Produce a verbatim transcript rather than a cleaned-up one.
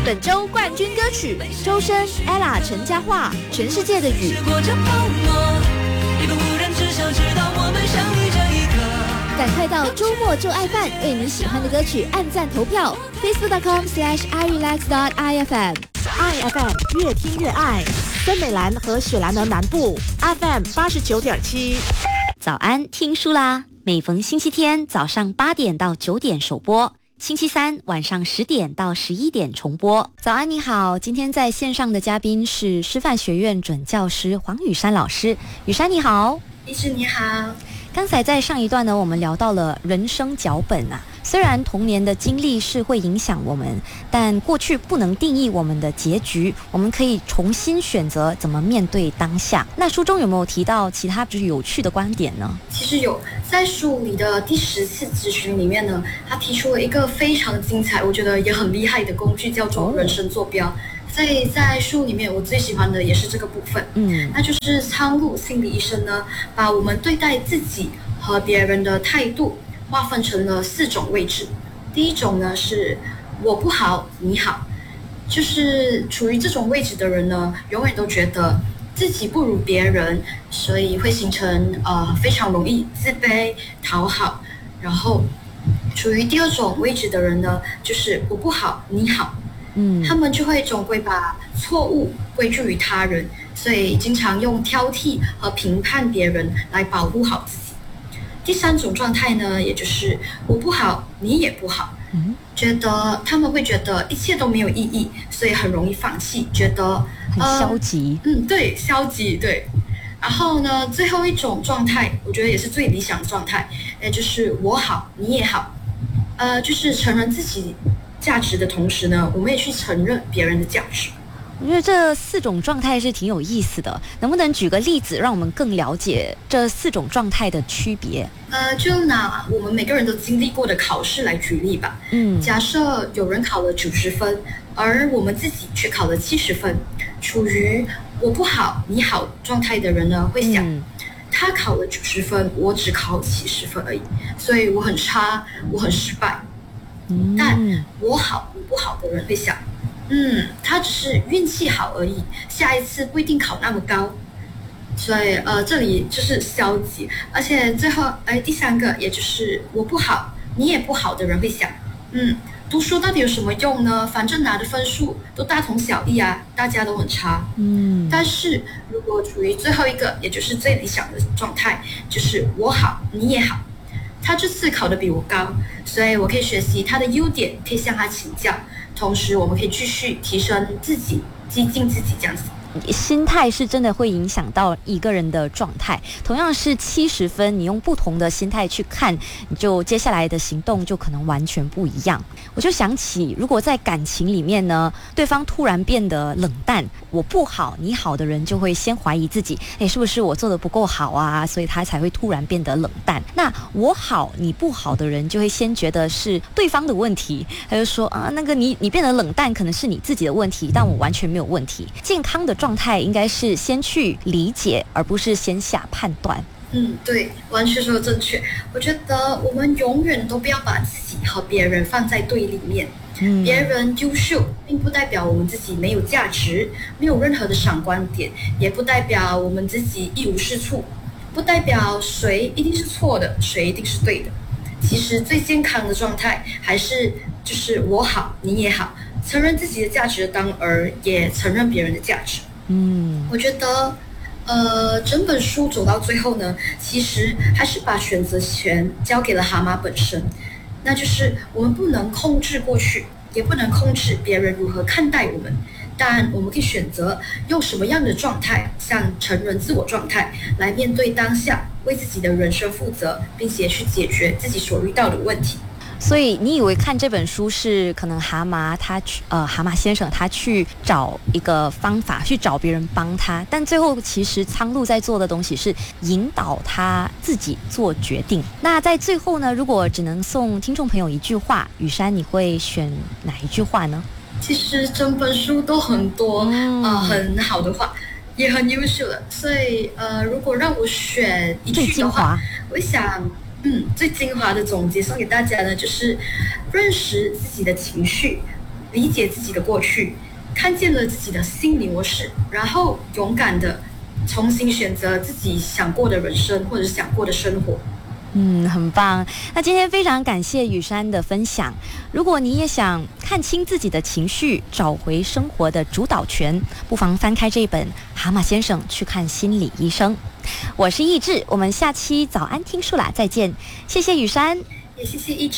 本周冠军歌曲周深 Ella 陈嘉桦全世界的雨。赶快到周末就爱饭，为你喜欢的歌曲按赞投票 facebook.com slash irelax.ifm I F M 越听越爱，森美兰和雪兰莪南部 F M 八十九点七。 早安，听书啦！每逢星期天早上八点到九点首播，星期三晚上十点到十一点重播。早安，你好，今天在线上的嘉宾是师范学院准教师黄雨珊老师。雨珊你好。 医师你好。 刚才在上一段呢，我们聊到了人生脚本啊。虽然童年的经历是会影响我们，但过去不能定义我们的结局，我们可以重新选择怎么面对当下。那书中有没有提到其他就是有趣的观点呢？ 其实有，在书里的第十次咨询里面呢，他提出了一个非常精彩，我觉得也很厉害的工具，叫做人生坐标。所以在书里面我最喜欢的也是这个部分，嗯，那就是苍鹭心理医生呢，把我们对待自己和别人的态度划分成了四种位置。第一种呢是我不好你好，就是处于这种位置的人呢，永远都觉得自己不如别人，所以会形成呃非常容易自卑讨好。然后处于第二种位置的人呢，就是我不好你好，嗯，他们就会总会把错误归咎于他人，所以经常用挑剔和评判别人来保护好自己。第三种状态呢，也就是我不好你也不好，嗯，觉得他们会觉得一切都没有意义，所以很容易放弃，觉得很消极， 呃、嗯，对，消极，对。然后呢，最后一种状态，我觉得也是最理想的状态，也就是我好你也好，呃，就是承认自己价值的同时呢，我们也去承认别人的价值。 我觉得这四种状态是挺有意思的，能不能举个例子，让我们更了解这四种状态的区别？ 呃，就拿我们每个人都经历过的考试来举例吧。嗯，假设有人考了九十分，而我们自己却考了七十分，处于我不好你好状态的人呢，会想，嗯，他考了九十分，我只考七十分而已，所以我很差，我很失败。嗯，但我好你不好的人会想，嗯，他只是运气好而已，下一次不一定考那么高。所以呃，这里就是消极。而且最后哎，第三个也就是我不好你也不好的人会想，嗯，读书到底有什么用呢？反正拿的分数都大同小异啊，大家都很差。嗯，但是如果处于最后一个，也就是最理想的状态，就是我好你也好，他这次考得比我高，所以我可以学习他的优点，可以向他请教，同时我们可以继续提升自己，激进自己这样子。 心态是真的会影响到一个人的状态，同样是七十分，你用不同的心态去看，你就接下来的行动就可能完全不一样。我就想起，如果在感情里面呢，对方突然变得冷淡，我不好你好的人就会先怀疑自己，诶，是不是我做得不够好啊，所以他才会突然变得冷淡。那我好你不好的人就会先觉得是对方的问题，他就说啊，那个你你变得冷淡可能是你自己的问题，但我完全没有问题。健康的状态应该是先去理解，而不是先下判断。 嗯，对，完全说的正确。我觉得我们永远都不要把自己和别人放在对立面。嗯，别人优秀，并不代表我们自己没有价值，没有任何的闪光点，也不代表我们自己一无是处，不代表谁一定是错的，谁一定是对的。其实最健康的状态还是就是我好你也好，承认自己的价值，当而也承认别人的价值。嗯，我觉得呃，整本书走到最后呢，其实还是把选择权交给了蛤蟆本身，那就是我们不能控制过去，也不能控制别人如何看待我们，但我们可以选择用什么样的状态，像成人自我状态来面对当下，为自己的人生负责，并且去解决自己所遇到的问题。 所以你以为看这本书是可能蛤蟆他去呃蛤蟆先生他去找一个方法，去找别人帮他，但最后其实苍鹭在做的东西是引导他自己做决定。那在最后呢，如果只能送听众朋友一句话，雨珊你会选哪一句话呢？ 其实整本书都很多、嗯呃、很好的话，也很优秀的，所以呃，如果让我选一句的话，我想嗯，最精华的总结送给大家呢，就是认识自己的情绪， 理解自己的过去，看见了自己的心理模式，然后勇敢的重新选择自己想过的人生或者想过的生活。 嗯，很棒。那今天非常感谢雨珊的分享。如果你也想看清自己的情绪，找回生活的主导权，不妨翻开这本《蛤蟆先生去看心理医生》。我是易志，我们下期早安听书啦，再见。谢谢雨珊， 也谢谢一直。